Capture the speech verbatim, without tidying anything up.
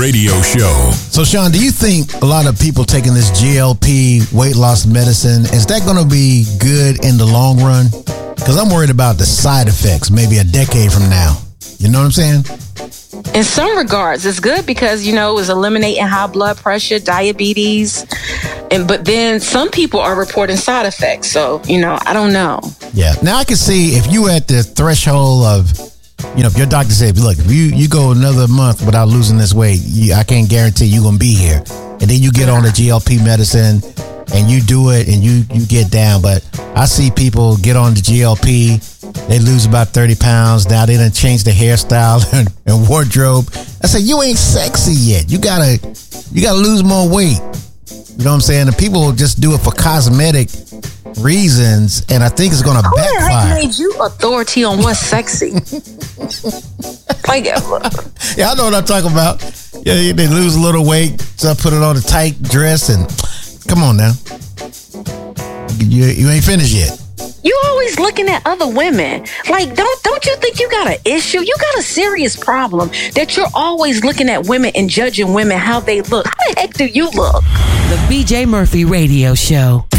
Radio show. So, Sean, do you think a lot of people taking this G L P weight loss medicine, is that going to be good in the long run? Because I'm worried about the side effects maybe a decade from now. You know what I'm saying? In some regards, it's good because, you know, it's eliminating high blood pressure, diabetes. And but then some people are reporting side effects. So, you know, I don't know. Yeah. Now, I can see if you at the threshold of, you know, if your doctor said, look, if you, you go another month without losing this weight, you, I can't guarantee you're going to be here. And then you get on the G L P medicine and you do it and you, you get down. But I see people get on the G L P, they lose about thirty pounds. Now they done change the hairstyle and, and wardrobe. I say, you ain't sexy yet. You gotta, you gotta lose more weight. You know what I'm saying? And people just do it for cosmetic reasons, and I think it's gonna backfire. I made you authority on what's sexy. Like, yeah, I know what I'm talking about. Yeah, they lose a little weight, so I put it on a tight dress, and come on now, you you ain't finished yet. You always looking at other women. Like, don't don't you think you got an issue? You got a serious problem that you're always looking at women and judging women how they look. How the heck do you look? The B J Murphy Radio Show.